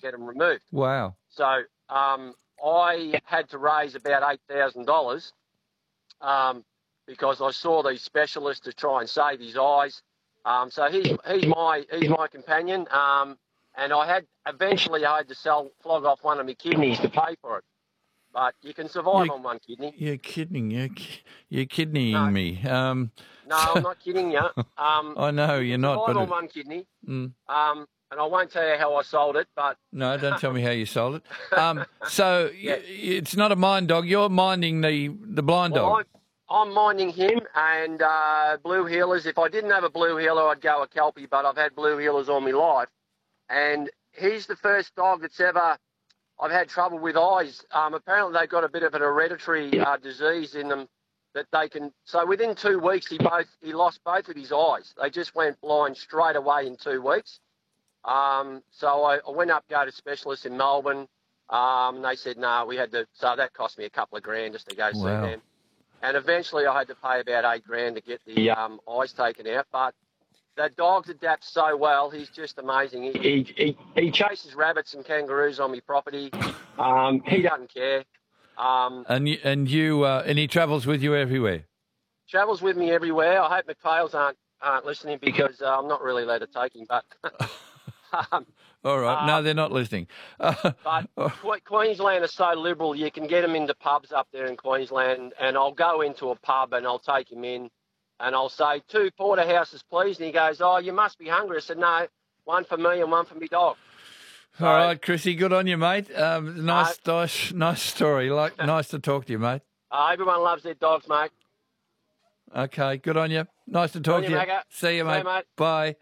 get them removed. Wow. So I had to raise about $8,000 because I saw these specialists to try and save his eyes. So he's my companion. And eventually I had to flog off one of my kidneys to pay for it. But you can survive on one kidney. You're kidding. You're kidneying me. No, I'm not kidding you. I know you're not. Survive but on one kidney. And I won't tell you how I sold it, but... No, don't tell me how you sold it. So it's not a mind dog. You're minding the blind dog. I'm minding him and blue heelers. If I didn't have a blue heeler, I'd go a Kelpie, but I've had blue heelers all my life. And he's the first dog that's ever... I've had trouble with eyes. Apparently they've got a bit of an hereditary disease in them that they can... So within 2 weeks, he lost both of his eyes. They just went blind straight away in 2 weeks. So I went up, go to specialists in Melbourne, and they said, no, we had to... So that cost me a couple of grand just to go see them. And eventually I had to pay about $8,000 to get the eyes taken out. But the dog adapts so well. He's just amazing. He chases rabbits and kangaroos on my property. He doesn't care. And he travels with you everywhere? Travels with me everywhere. I hope McPhails aren't listening because I'm not really allowed to take him. But all right. No, they're not listening. But Queensland is so liberal. You can get him into pubs up there in Queensland, and I'll go into a pub and I'll take him in. And I'll say, 2 porterhouses, please. And he goes, oh, you must be hungry. I said, no, one for me and one for me dog. So, all right, Chrissy, good on you, mate. Nice story. Nice to talk to you, mate. Everyone loves their dogs, mate. Okay, good on you. Nice to talk to you. See you, mate. Bye.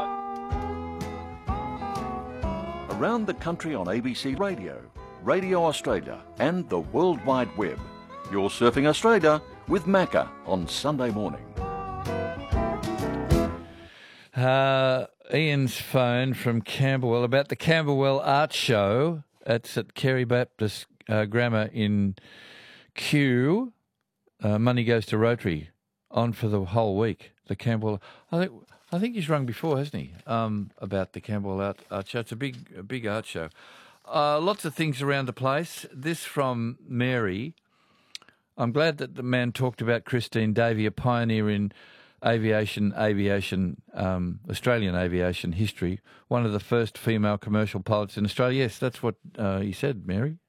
Around the country on ABC Radio, Radio Australia and the World Wide Web. You're Surfing Australia with Macca on Sunday morning. Ian's phone from Camberwell about the Camberwell Art Show. It's at Carey Baptist Grammar in Kew. Money goes to Rotary. On for the whole week. The Camberwell. I think he's rung before, hasn't he? About the Camberwell Art Show. It's a big art show. Lots of things around the place. This from Mary. I'm glad that the man talked about Christine Davey, a pioneer in Australian aviation history, one of the first female commercial pilots in Australia. Yes, that's what he said, Mary.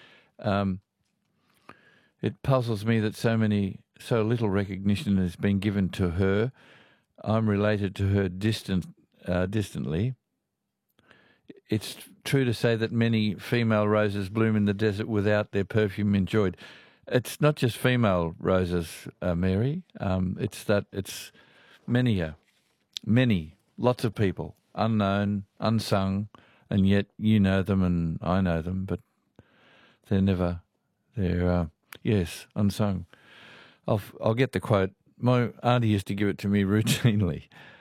It puzzles me that so little recognition has been given to her. I'm related to her distantly. It's true to say that many female roses bloom in the desert without their perfume enjoyed. It's not just female roses, Mary. It's many, lots of people, unknown, unsung, and yet you know them and I know them, but they're unsung. I'll get the quote. My auntie used to give it to me routinely.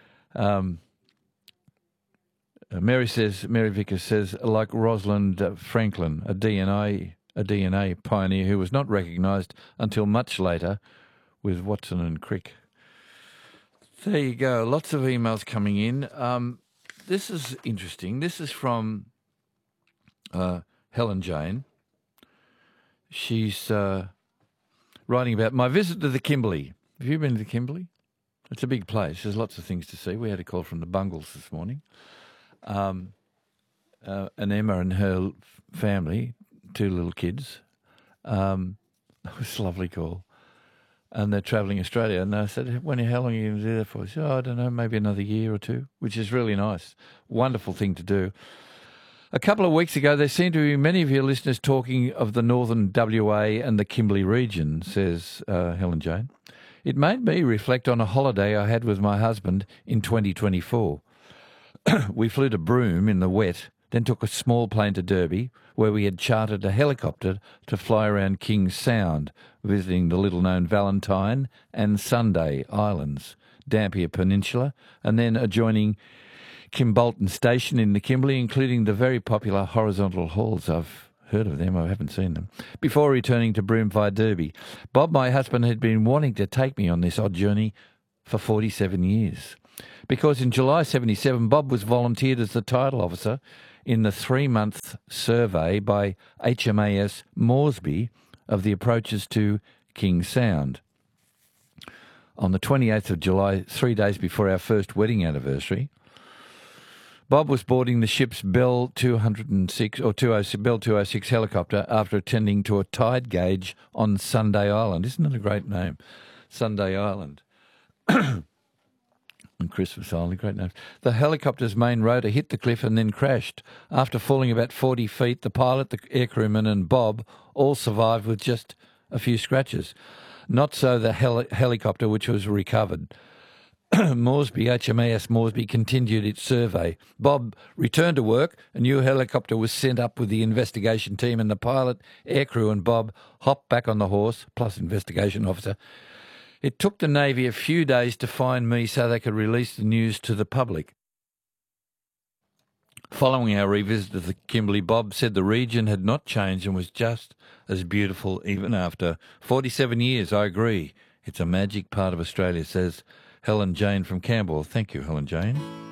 Mary Vickers says, like Rosalind Franklin, a DNA pioneer who was not recognised until much later with Watson and Crick. There you go. Lots of emails coming in. This is interesting. This is from Helen Jane. She's writing about my visit to the Kimberley. Have you been to the Kimberley? It's a big place. There's lots of things to see. We had a call from the Bungles this morning. And Emma and her family, 2 little kids. It was a lovely call. And they're travelling Australia. And I said, how long are you going to do that for? She said, I don't know, maybe another year or 2, which is really nice. Wonderful thing to do. A couple of weeks ago, there seemed to be many of your listeners talking of the northern WA and the Kimberley region, says Helen Jane. It made me reflect on a holiday I had with my husband in 2024. We flew to Broome in the wet, then took a small plane to Derby, where we had chartered a helicopter to fly around King's Sound, visiting the little-known Valentine and Sunday Islands, Dampier Peninsula, and then adjoining Kimbolton Station in the Kimberley, including the very popular horizontal halls. I've heard of them, I haven't seen them, before returning to Broome via Derby. Bob, my husband, had been wanting to take me on this odd journey for 47 years. Because in July 77, Bob was volunteered as the title officer in the 3-month survey by HMAS Moresby of the approaches to King Sound. On the 28th of July, 3 days before our first wedding anniversary, Bob was boarding the ship's Bell 206 or Bell 206 helicopter after attending to a tide gauge on Sunday Island. Isn't it a great name? Sunday Island. And Christmas Island, great names. The helicopter's main rotor hit the cliff and then crashed. After falling about 40 feet, the pilot, the aircrewman and Bob all survived with just a few scratches. Not so the helicopter, which was recovered. HMAS Moresby continued its survey. Bob returned to work. A new helicopter was sent up with the investigation team, and the pilot, aircrew and Bob hopped back on the horse, plus investigation officer. It took the Navy a few days to find me so they could release the news to the public. Following our revisit of the Kimberley, Bob said the region had not changed and was just as beautiful even after 47 years. I agree. It's a magic part of Australia, says Helen Jane from Campbell. Thank you, Helen Jane.